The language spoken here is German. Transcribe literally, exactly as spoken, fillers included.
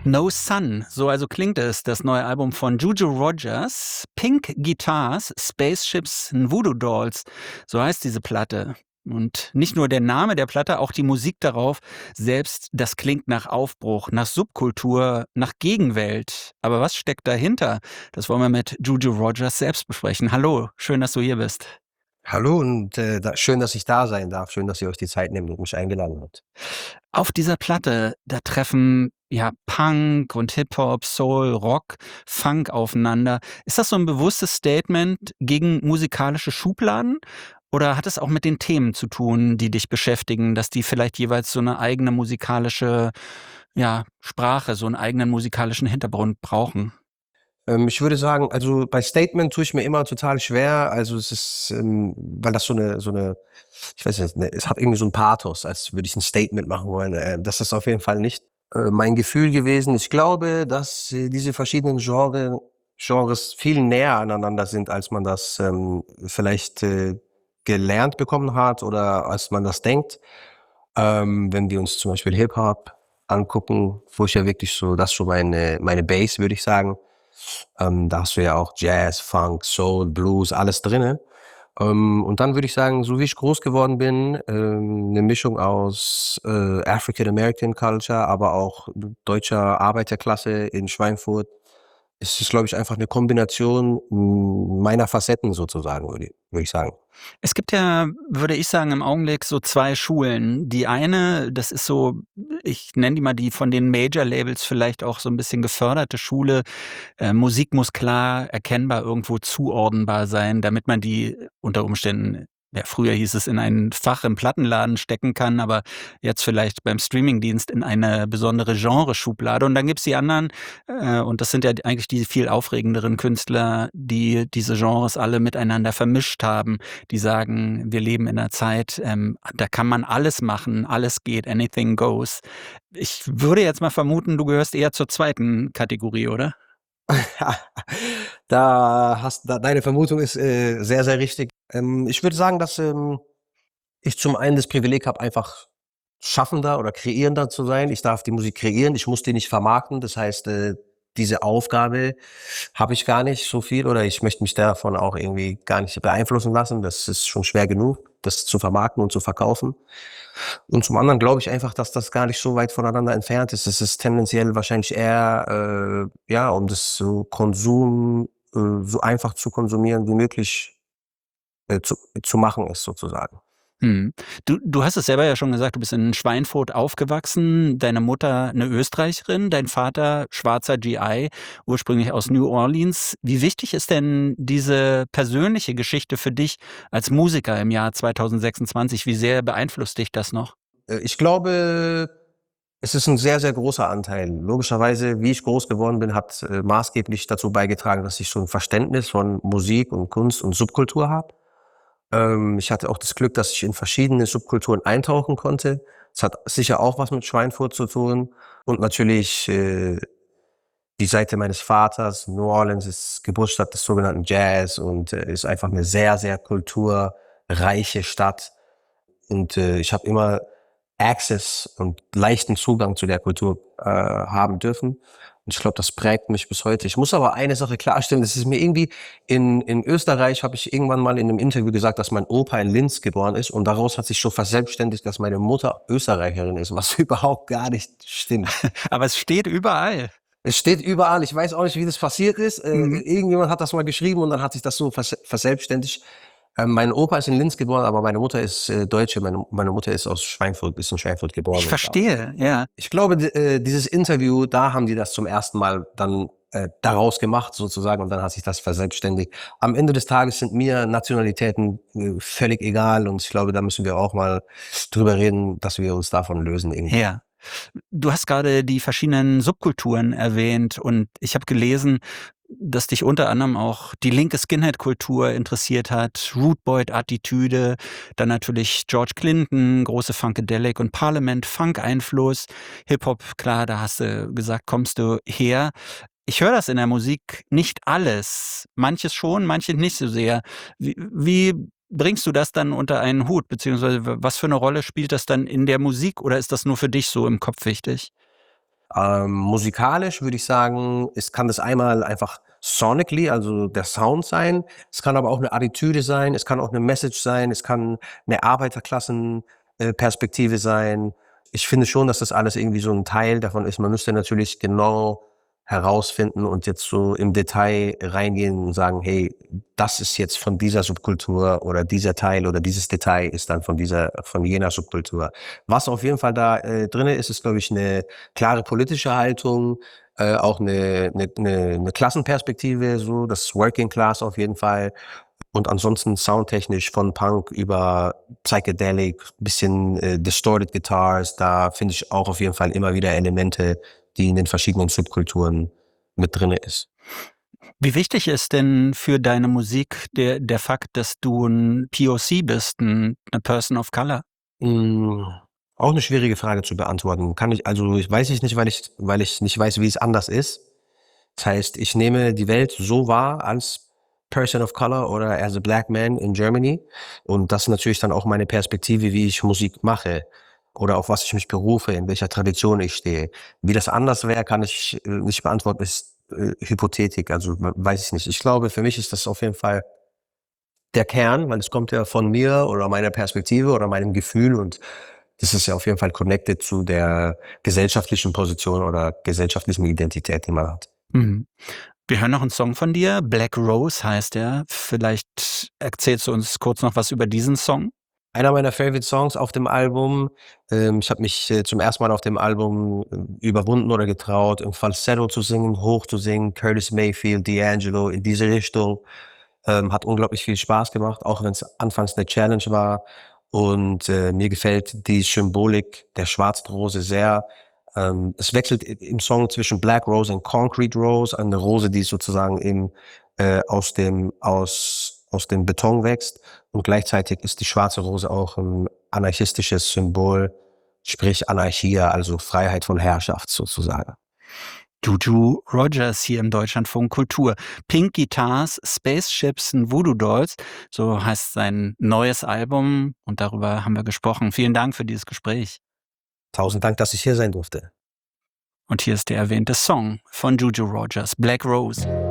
No Sun, so also klingt es, das neue Album von Juju Rogers. Pink Guitars, Spaceships, and Voodoo Dolls, so heißt diese Platte. Und nicht nur der Name der Platte, auch die Musik darauf, selbst das klingt nach Aufbruch, nach Subkultur, nach Gegenwelt. Aber was steckt dahinter? Das wollen wir mit Juju Rogers selbst besprechen. Hallo, schön, dass du hier bist. Hallo und äh, da, schön, dass ich da sein darf. Schön, dass ihr euch die Zeit nehmt und mich eingeladen habt. Auf dieser Platte, da treffen ja Punk und Hip-Hop, Soul, Rock, Funk aufeinander. Ist das so ein bewusstes Statement gegen musikalische Schubladen? Oder hat es auch mit den Themen zu tun, die dich beschäftigen, dass die vielleicht jeweils so eine eigene musikalische, ja, Sprache, so einen eigenen musikalischen Hintergrund brauchen? Ähm, ich würde sagen, also bei Statement tue ich mir immer total schwer. Also es ist, ähm, weil das so eine, so eine, ich weiß nicht, ne, es hat irgendwie so ein Pathos, als würde ich ein Statement machen wollen. Äh, das ist auf jeden Fall nicht äh, mein Gefühl gewesen. Ich glaube, dass äh, diese verschiedenen Genre, Genres viel näher aneinander sind, als man das ähm, vielleicht äh, gelernt bekommen hat oder als man das denkt. Ähm, wenn wir uns zum Beispiel Hip-Hop angucken, wo ich ja wirklich so, das ist so meine, meine Base, würde ich sagen. Ähm, da hast du ja auch Jazz, Funk, Soul, Blues, alles drinne. Ähm, und dann würde ich sagen, so wie ich groß geworden bin, ähm, eine Mischung aus äh, African American Culture, aber auch deutscher Arbeiterklasse in Schweinfurt. Es ist, glaube ich, einfach eine Kombination m, meiner Facetten sozusagen, würde würde ich sagen. Es gibt ja, würde ich sagen, im Augenblick so zwei Schulen. Die eine, das ist so, ich nenne die mal die von den Major-Labels vielleicht auch so ein bisschen geförderte Schule. Äh, Musik muss klar erkennbar irgendwo zuordnenbar sein, damit man die unter Umständen, ja, früher hieß es, in ein Fach im Plattenladen stecken kann, aber jetzt vielleicht beim Streamingdienst in eine besondere Genreschublade. Und dann gibt's die anderen, äh, und das sind ja eigentlich die viel aufregenderen Künstler, die diese Genres alle miteinander vermischt haben, die sagen, wir leben in einer Zeit, ähm, da kann man alles machen, alles geht, anything goes. Ich würde jetzt mal vermuten, du gehörst eher zur zweiten Kategorie, oder? Da hast da deine Vermutung ist äh, sehr, sehr richtig. Ähm, ich würde sagen, dass ähm, ich zum einen das Privileg habe, einfach Schaffender oder Kreierender zu sein. Ich darf die Musik kreieren, ich muss die nicht vermarkten. Das heißt, äh, diese Aufgabe habe ich gar nicht so viel oder ich möchte mich davon auch irgendwie gar nicht beeinflussen lassen. Das ist schon schwer genug, das zu vermarkten und zu verkaufen. Und zum anderen glaube ich einfach, dass das gar nicht so weit voneinander entfernt ist. Es ist tendenziell wahrscheinlich eher, äh, ja, um das so Konsum äh, so einfach zu konsumieren wie möglich äh, zu, zu machen ist sozusagen. Mhm. Du du hast es selber ja schon gesagt, du bist in Schweinfurt aufgewachsen, deine Mutter 'ne Österreicherin, dein Vater schwarzer G I, ursprünglich aus New Orleans. Wie wichtig ist denn diese persönliche Geschichte für dich als Musiker im Jahr zweitausendsechsundzwanzig? Wie sehr beeinflusst dich das noch? Äh, ich glaube, es ist ein sehr, sehr großer Anteil. Logischerweise, wie ich groß geworden bin, hat äh, maßgeblich dazu beigetragen, dass ich so ein Verständnis von Musik und Kunst und Subkultur habe. Ähm, ich hatte auch das Glück, dass ich in verschiedene Subkulturen eintauchen konnte. Es hat sicher auch was mit Schweinfurt zu tun und natürlich äh, die Seite meines Vaters. New Orleans ist Geburtsstadt des sogenannten Jazz und äh, ist einfach eine sehr, sehr kulturreiche Stadt. Und äh, ich habe immer Access und leichten Zugang zu der Kultur äh, haben dürfen. Und ich glaube, das prägt mich bis heute. Ich muss aber eine Sache klarstellen, das ist mir irgendwie, in, in Österreich habe ich irgendwann mal in einem Interview gesagt, dass mein Opa in Linz geboren ist und daraus hat sich schon verselbstständigt, dass meine Mutter Österreicherin ist, was überhaupt gar nicht stimmt. Aber es steht überall. Es steht überall, ich weiß auch nicht, wie das passiert ist. Äh, Mhm. irgendjemand hat das mal geschrieben und dann hat sich das so vers verselbstständigt. Ähm, mein Opa ist in Linz geboren, aber meine Mutter ist äh, Deutsche. Meine, meine Mutter ist aus Schweinfurt, ist in Schweinfurt Ich geboren. Und da. verstehe, ja. Ich glaube, d- äh, dieses Interview, da haben die das zum ersten Mal dann äh, daraus gemacht sozusagen und dann hat sich das verselbstständigt. Am Ende des Tages sind mir Nationalitäten äh, völlig egal und ich glaube, da müssen wir auch mal drüber reden, dass wir uns davon lösen irgendwie. Ja. Du hast gerade die verschiedenen Subkulturen erwähnt und ich habe gelesen, dass dich unter anderem auch die linke Skinhead-Kultur interessiert hat, Rootboy-Attitüde, dann natürlich George Clinton, große Funkadelic und Parliament-Funk-Einfluss, Hip-Hop, klar, da hast du gesagt, kommst du her. Ich höre das in der Musik nicht alles, manches schon, manches nicht so sehr. Wie wie bringst du das dann unter einen Hut, beziehungsweise w was für 'ne Rolle spielt das dann in der Musik oder ist das nur für dich so im Kopf wichtig? Ähm, musikalisch würde ich sagen, es kann das einmal einfach sonically, also der Sound sein. Es kann aber auch eine Attitüde sein, es kann auch eine Message sein, es kann eine Arbeiterklassen äh, Perspektive sein. Ich finde schon, dass das alles irgendwie so ein Teil davon ist. Man müsste natürlich genau herausfinden und jetzt so im Detail reingehen und sagen: „Hey, das ist jetzt von dieser Subkultur oder dieser Teil oder dieses Detail ist dann von dieser von jener Subkultur.“ Was auf jeden Fall da, äh, drinne ist, ist, glaube ich, eine klare politische Haltung, äh, auch eine 'ne 'ne 'ne Klassenperspektive, so das Working Class auf jeden Fall. Und ansonsten soundtechnisch von Punk über Psychedelic, bisschen, äh, distorted Guitars, da finde ich auch auf jeden Fall immer wieder Elemente, die in den verschiedenen Subkulturen mit drinne ist. Wie wichtig ist denn für deine Musik der der Fakt, dass du 'n P O C bist, 'n 'ne Person of Color? Hm, auch 'ne schwierige Frage zu beantworten. Kann ich also, ich weiß ich nicht, weil ich weil ich nicht weiß, wie es anders ist. Das heißt, ich nehme die Welt so wahr als Person of Color oder as a Black Man in Germany und das ist natürlich dann auch meine Perspektive, wie ich Musik mache oder auf was ich mich berufe, in welcher Tradition ich stehe. Wie das anders wäre, kann ich, äh, nicht beantworten, ist, äh, Hypothetik, also, w weiß ich nicht. Ich glaube, für mich ist das auf jeden Fall der Kern, weil es kommt ja von mir oder meiner Perspektive oder meinem Gefühl und das ist ja auf jeden Fall connected zu der gesellschaftlichen Position oder gesellschaftlichen Identität, die man hat. Mhm. Wir hören noch 'n Song von dir. „Black Rose“ heißt der. Vielleicht erzählst du uns kurz noch was über diesen Song? Einer meiner Favorite Songs auf dem Album. Ähm, ich habe mich, äh, zum ersten Mal auf dem Album, äh, überwunden oder getraut, im Falsetto zu singen, hoch zu singen, Curtis Mayfield, D'Angelo, in diese Richtung. Ähm, hat unglaublich viel Spaß gemacht, auch wenn's anfangs 'ne Challenge war. Und, äh, mir gefällt die Symbolik der schwarzen Rose sehr. Ähm, es wechselt i im Song zwischen Black Rose und Concrete Rose, eine Rose, die sozusagen in äh, aus dem aus aus dem Beton wächst und gleichzeitig ist die schwarze Rose auch 'n anarchistisches Symbol, sprich Anarchia, also Freiheit von Herrschaft sozusagen. Juju Rogers hier im Deutschlandfunk Kultur. „Pink Guitars, Spaceships and Voodoo Dolls“, so heißt sein neues Album und darüber haben wir gesprochen. Vielen Dank für dieses Gespräch. Tausend Dank, dass ich hier sein durfte. Und hier ist der erwähnte Song von Juju Rogers, „Black Rose“.